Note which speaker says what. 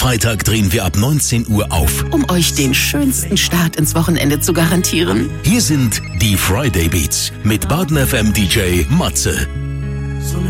Speaker 1: Freitag drehen wir ab 19 Uhr auf,
Speaker 2: um euch den schönsten Start ins Wochenende zu garantieren.
Speaker 1: Hier sind die Friday Beats mit Baden FM DJ Matze.